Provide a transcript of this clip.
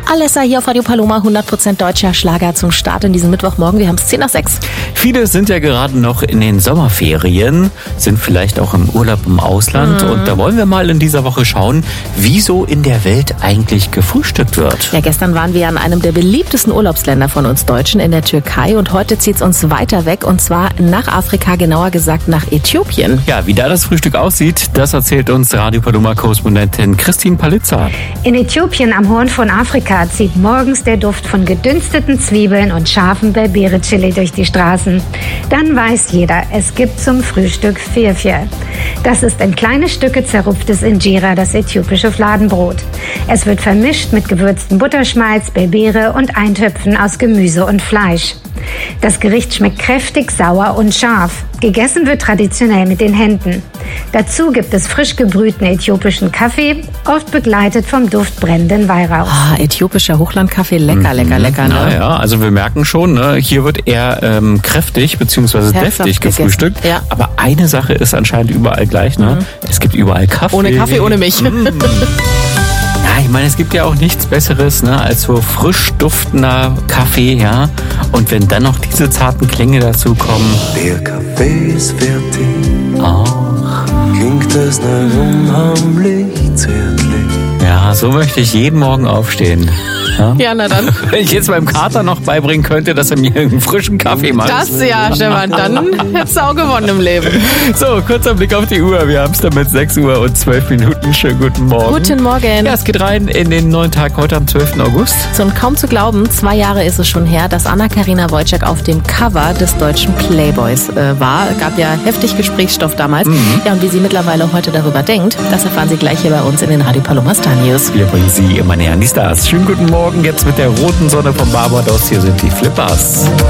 Alessa hier auf Radio Paloma, 100% deutscher Schlager zum Start in diesem Mittwochmorgen. Wir haben es 5:10. Viele sind ja gerade noch in den Sommerferien, sind vielleicht auch im Urlaub im Ausland. Und da wollen wir mal in dieser Woche schauen, wie so in der Welt eigentlich gefrühstückt wird. Ja, gestern waren wir an einem der beliebtesten Urlaubsländer von uns Deutschen, in der Türkei. Und heute zieht es uns weiter weg, und zwar nach Afrika, genauer gesagt nach Äthiopien. Ja, wie da das Frühstück aussieht, das erzählt uns Radio Paloma-Korrespondentin Christine Palitza. In Äthiopien am Horn von Afrika zieht morgens der Duft von gedünsteten Zwiebeln und scharfem Berbere-Chili durch die Straßen. Dann weiß jeder, es gibt zum Frühstück Firfir. Das ist in kleine Stücke zerrupftes Injera, das äthiopische Fladenbrot. Es wird vermischt mit gewürztem Butterschmalz, Berbere und Eintöpfen aus Gemüse und Fleisch. Das Gericht schmeckt kräftig, sauer und scharf. Gegessen wird traditionell mit den Händen. Dazu gibt es frisch gebrühten äthiopischen Kaffee, oft begleitet vom Duft brennenden Weihrauchs. Äthiopischer Hochlandkaffee, lecker, lecker. Ne? Naja, also wir merken schon, ne, hier wird eher kräftig bzw. deftig gefrühstückt. Ja. Aber eine Sache ist anscheinend überall gleich. Ne? Es gibt überall Kaffee. Ohne Kaffee, ohne Milch. Ja, ich meine, es gibt ja auch nichts Besseres, ne, als so frisch duftender Kaffee, ja. Und wenn dann noch diese zarten Klänge dazu kommen. Der Kaffee ist fertig. Ach. Klingt es nach unheimlich zärtlich. Ja, so möchte ich jeden Morgen aufstehen. Ja, na dann. Wenn ich jetzt meinem Kater noch beibringen könnte, dass er mir einen frischen Kaffee macht. Das ja, Stefan, dann hättest du auch gewonnen im Leben. So, kurzer Blick auf die Uhr. Wir haben es damit 6:12. Schönen guten Morgen. Guten Morgen. Ja, es geht rein in den neuen Tag heute am 12. August. So, und kaum zu glauben, 2 Jahre ist es schon her, dass Anna-Karina Wojcik auf dem Cover des deutschen Playboys war. Gab ja heftig Gesprächsstoff damals. Ja, und wie sie mittlerweile heute darüber denkt, das erfahren Sie gleich hier bei uns in den Radio Paloma Star News. Wir bringen Sie immer näher an die Stars. Schönen guten Morgen jetzt mit der roten Sonne vom Barbados. Hier sind die Flippers.